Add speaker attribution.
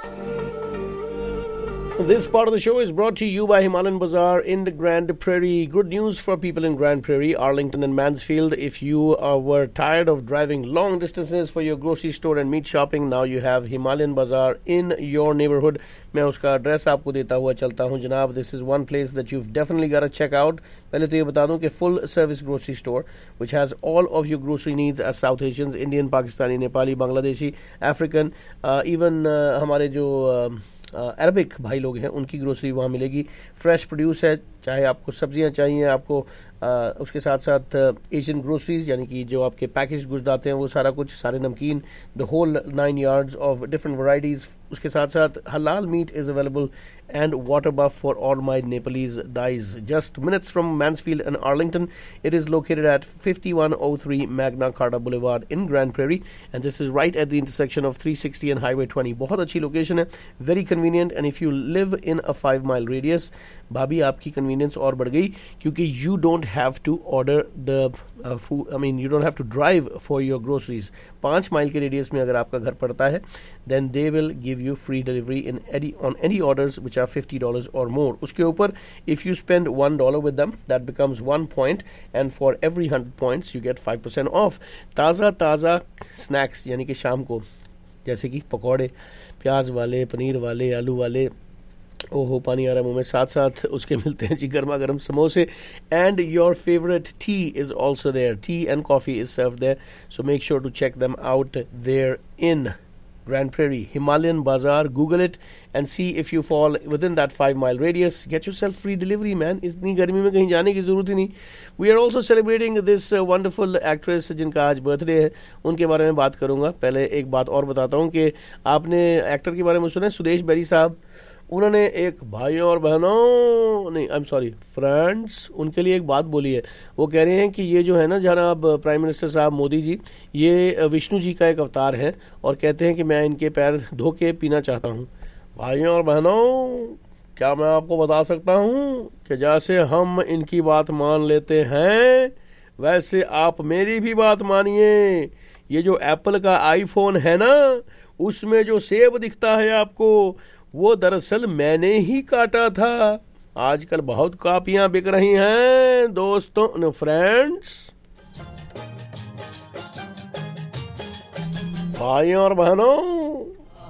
Speaker 1: This part of the show is brought to you by Himalayan Bazaar in the Grand Prairie. Good news for people in Grand Prairie, Arlington and Mansfield. If you were tired of driving long distances for your grocery store and meat shopping, now you have Himalayan Bazaar in your neighborhood. मैं उसका address आपको देता हुआ चलता हूँ जनाब. This is one place that you've definitely got to check out. पहले तो ये बता दूँ कि full service grocery store which has all of your grocery needs as South Asians, Indian, Pakistani, Nepali, Bangladeshi, African, even हमारे जो Arabic भाई लोग हैं उनकी ग्रोसरी वहाँ मिलेगी. फ्रेश प्रोड्यूस है, चाहे आपको सब्जियाँ चाहिए, आपको उसके साथ साथ एशियन ग्रोसरीज यानी कि जो आपके पैकेज गुड्स आते हैं वो सारा कुछ, सारे नमकीन, the whole 9 yards of different varieties. उसके साथ साथ हलाल meet is available and water buff for all my Nepalese dyes. Just minutes from Mansfield and Arlington. It is located at 5103 Magna Carta Boulevard in Grand Prairie, and this is right at the intersection of 360 and Highway 20. बहुत अच्छी location है, very convenient, and if you live in a 5-mile radius, भाभी आपकी convenience और बढ़ गई क्योंकि you don't have to order the food. I mean, you don't have to drive for your groceries. 5 mile के रेडियस में अगर आपका घर पड़ता है, then they will give you free delivery on any orders which are $50 or more. उसके ऊपर if you spend $1 with them, that becomes 1 point, and for every 100 points you get 5% off. ताज़ा स्नैक्स यानी कि शाम को जैसे कि पकौड़े, प्याज वाले, पनीर वाले, आलू वाले, ओहो पानी आ रहा मुंह में, साथ साथ उसके मिलते हैं जी गर्मा गर्म समोसे. And your favourite T is also there. T and coffee is serve there, so make sure to check them out there in Grand Prairie. Himalayan Bazaar, Google it and see if you fall within that 5-mile radius. Get yourself free delivery, man. इतनी गर्मी में कहीं जाने की ज़रूरत ही नहीं. We are also celebrating this wonderful actress जिनका आज बर्थडे है, उनके बारे में बात करूँगा. पहले एक बात और बताता हूँ कि आपने एक्टर के बारे में सुना है, सुदेश बेरी साहब. उन्होंने एक भाइयों और बहनों नहीं, आई एम सॉरी फ्रेंड्स, उनके लिए एक बात बोली है. वो कह रहे हैं कि ये जो है ना जनाब प्राइम मिनिस्टर साहब मोदी जी, ये विष्णु जी का एक अवतार है और कहते हैं कि मैं इनके पैर धो के पीना चाहता हूँ. भाइयों और बहनों, क्या मैं आपको बता सकता हूँ कि जैसे हम इनकी बात मान लेते हैं वैसे आप मेरी भी बात मानिए. ये जो एप्पल का आईफोन है ना, उसमें जो सेब दिखता है आपको, वो दरअसल मैंने ही काटा था. आजकल बहुत कॉपियां बिक रही हैं दोस्तों, फ्रेंड्स, भाइयों और बहनों.